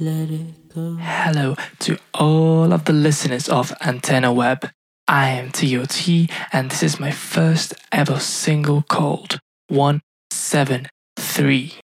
Hello to all of the listeners of Antenna Web. I am TOT, and this is my first ever single called 173.